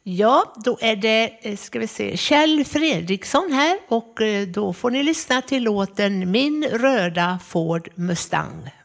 Ja, då är det Kjell Fredriksson här och då får ni lyssna till låten Min röda Ford Mustang.